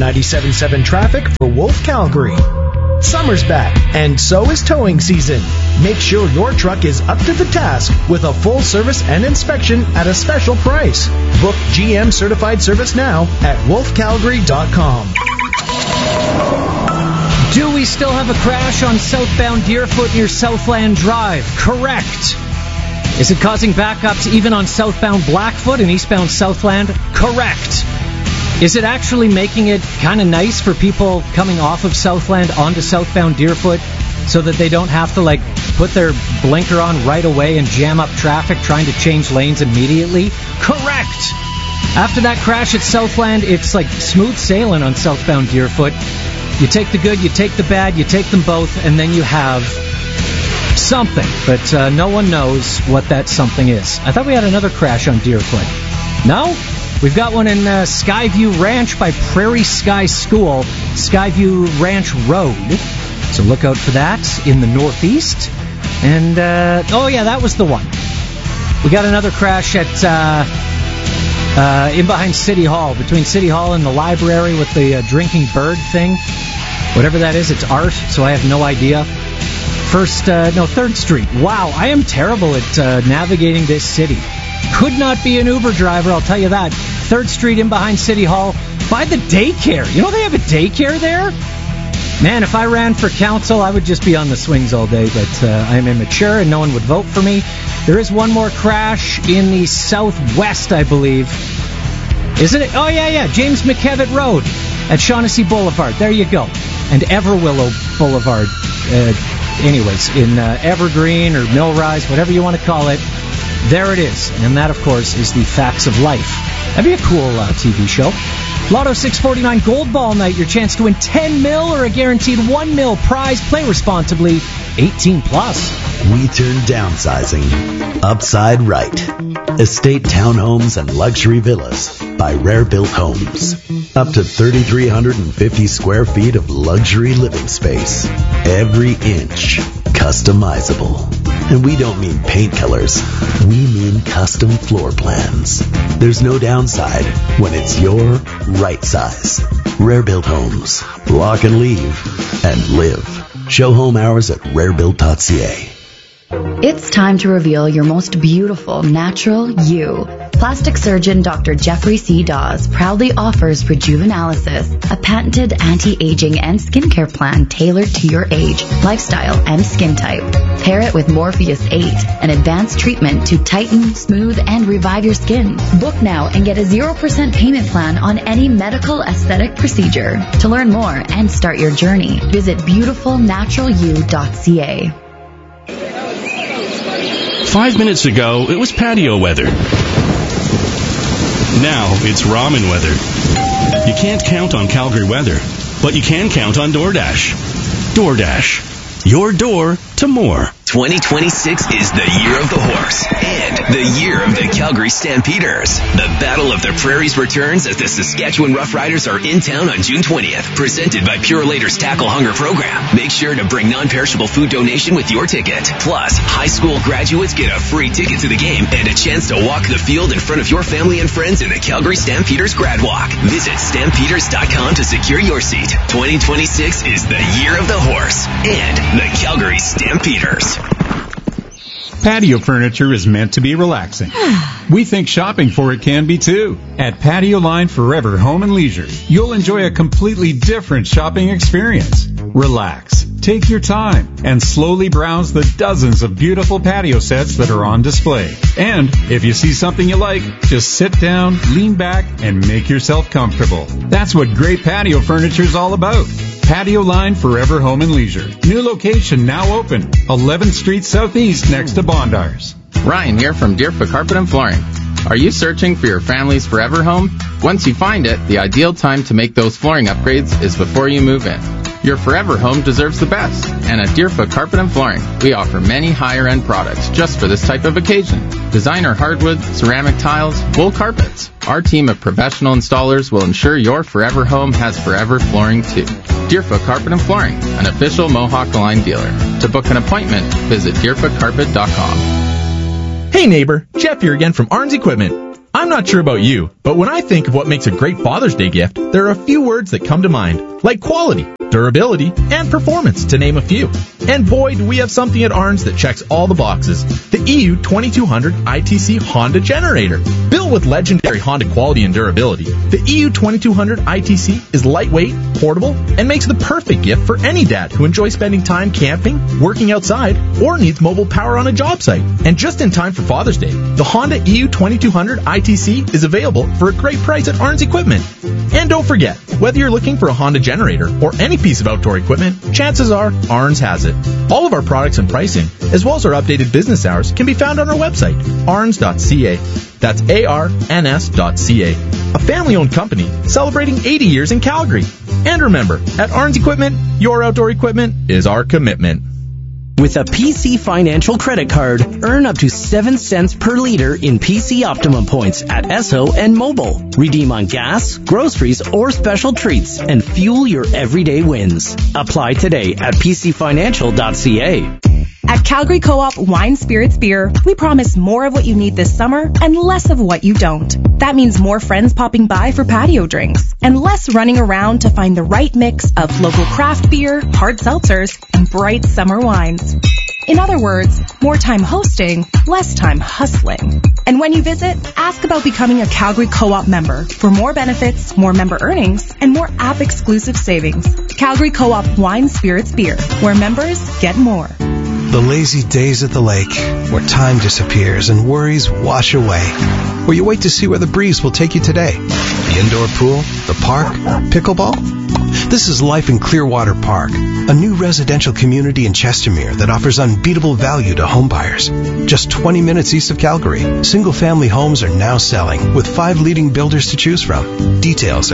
97.7 traffic for Wolf Calgary. Summer's back, and so is towing season. Make sure your truck is up to the task with a full service and inspection at a special price. Book GM certified service now at wolfcalgary.com. Do we still have a crash on southbound Deerfoot near Southland Drive? Correct. Is it causing backups even on southbound Blackfoot and eastbound Southland? Correct. Is it actually making it kind of nice for people coming off of Southland onto southbound Deerfoot so that they don't have to, put their blinker on right away and jam up traffic trying to change lanes immediately? Correct! After that crash at Southland, it's like smooth sailing on southbound Deerfoot. You take the good, you take the bad, you take them both, and then you have something. But no one knows what that something is. I thought we had another crash on Deerfoot. No? We've got one in Skyview Ranch by Prairie Sky School, Skyview Ranch Road. So look out for that in the northeast. And, that was the one. We got another crash at in behind City Hall, between City Hall and the library with the drinking bird thing. Whatever that is, it's art, so I have no idea. 3rd Street. Wow, I am terrible at navigating this city. Could not be an Uber driver, I'll tell you that. 3rd Street in behind City Hall by the daycare. You know they have a daycare there? Man, if I ran for council, I would just be on the swings all day, but I'm immature and no one would vote for me. There is one more crash in the southwest, I believe. Isn't it? Oh, yeah, James McKevitt Road at Shaughnessy Boulevard. There you go. And Everwillow Boulevard. Anyways, in Evergreen or Millrise, whatever you want to call it, there it is. And that, of course, is the Facts of Life. That'd be a cool TV show. Lotto 649 Gold Ball Night. Your chance to win $10 million or a guaranteed $1 million prize. Play responsibly. 18 plus. We turn downsizing upside right. Estate townhomes and luxury villas by Rare Built Homes. Up to 3,350 square feet of luxury living space. Every inch customizable. And we don't mean paint colors. We mean custom floor plans. There's no downside when it's your right size. Rare Built Homes. Lock and leave and live. Show home hours at rarebuilt.ca. It's time to reveal your most beautiful, natural you. Plastic surgeon Dr. Jeffrey C. Dawes proudly offers Rejuvenalysis, a patented anti-aging and skincare plan tailored to your age, lifestyle, and skin type. Pair it with Morpheus 8, an advanced treatment to tighten, smooth, and revive your skin. Book now and get a 0% payment plan on any medical aesthetic procedure. To learn more and start your journey, visit beautifulnaturalyou.ca. 5 minutes ago, it was patio weather. Now it's ramen weather. You can't count on Calgary weather, but you can count on DoorDash. DoorDash. Your door to more. 2026 is the year of the horse and the year of the Calgary Stampeders. The Battle of the Prairies returns as the Saskatchewan Roughriders are in town on June 20th. Presented by Pure Later's Tackle Hunger program. Make sure to bring non-perishable food donation with your ticket. Plus, high school graduates get a free ticket to the game and a chance to walk the field in front of your family and friends in the Calgary Stampeders Grad Walk. Visit Stampeders.com to secure your seat. 2026 is the year of the horse and the Calgary Stampeders. Patio furniture is meant to be relaxing. We think shopping for it can be too. At Patio Line Forever Home and Leisure, you'll enjoy a completely different shopping experience. Relax, take your time, and slowly browse the dozens of beautiful patio sets that are on display. And if you see something you like, just sit down, lean back, and make yourself comfortable. That's what great patio furniture is all about. Patio Line Forever Home and Leisure. New location now open. 11th Street Southeast next to Bondars. Ryan here from Deerfoot Carpet and Flooring. Are you searching for your family's forever home? Once you find it, the ideal time to make those flooring upgrades is before you move in. Your forever home deserves the best. And at Deerfoot Carpet and Flooring, we offer many higher-end products just for this type of occasion. Designer hardwood, ceramic tiles, wool carpets. Our team of professional installers will ensure your forever home has forever flooring too. Deerfoot Carpet and Flooring, an official Mohawk Line dealer. To book an appointment, visit deerfootcarpet.com. Hey neighbor, Jeff here again from Arns Equipment. I'm not sure about you, but when I think of what makes a great Father's Day gift, there are a few words that come to mind, like quality, durability, and performance, to name a few. And boy, do we have something at Arns that checks all the boxes. The EU2200 ITC Honda generator. Built with legendary Honda quality and durability, the EU2200 ITC is lightweight, portable, and makes the perfect gift for any dad who enjoys spending time camping, working outside, or needs mobile power on a job site. And just in time for Father's Day, the Honda EU2200 ITC is available for a great price at Arns Equipment. And don't forget, whether you're looking for a Honda generator or any piece of outdoor equipment, chances are Arns has it. All of our products and pricing, as well as our updated business hours, can be found on our website, arns.ca. That's ARNS.ca. A family-owned company celebrating 80 years in Calgary. And remember, at Arns Equipment, your outdoor equipment is our commitment. With a PC Financial credit card, earn up to 7 cents per liter in PC Optimum points at Esso and Mobile. Redeem on gas, groceries, or special treats and fuel your everyday wins. Apply today at pcfinancial.ca. At Calgary Co-op Wine Spirits Beer, we promise more of what you need this summer and less of what you don't. That means more friends popping by for patio drinks and less running around to find the right mix of local craft beer, hard seltzers, and bright summer wines. In other words, more time hosting, less time hustling. And when you visit, ask about becoming a Calgary Co-op member for more benefits, more member earnings, and more app-exclusive savings. Calgary Co-op Wine Spirits Beer, where members get more. The lazy days at the lake, where time disappears and worries wash away. Where you wait to see where the breeze will take you today. The indoor pool, the park, pickleball. This is life in Clearwater Park, a new residential community in Chestermere that offers unbeatable value to homebuyers. Just 20 minutes east of Calgary, single-family homes are now selling with 5 leading builders to choose from. Details at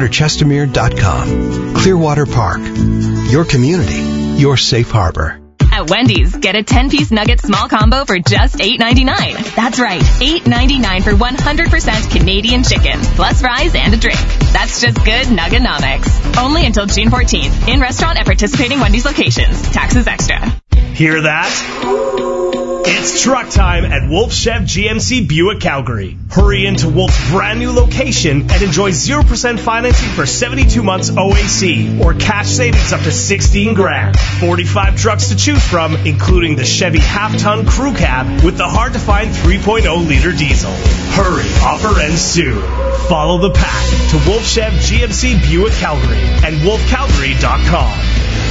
clearwaterchestermere.com. Clearwater Park, your community, your safe harbor. At Wendy's, get a 10-piece nugget small combo for just $8.99. That's right, $8.99 for 100% Canadian chicken, plus fries and a drink. That's just good nuggenomics. Only until June 14th. In restaurant at participating Wendy's locations. Taxes extra. Hear that? It's truck time at Wolf Chev GMC Buick Calgary. Hurry into Wolf's brand new location and enjoy 0% financing for 72 months OAC or cash savings up to $16,000. 45 trucks to choose from, including the Chevy half-ton crew cab with the hard-to-find 3.0-liter diesel. Hurry, offer ends soon. Follow the pack to Wolf Chev GMC Buick Calgary and wolfcalgary.com.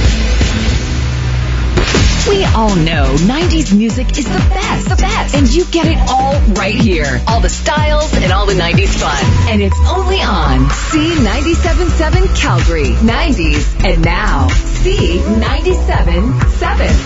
We all know 90s music is the best. And you get it all right here. All the styles and all the 90s fun. And it's only on C97.7 Calgary. 90s and now C97.7.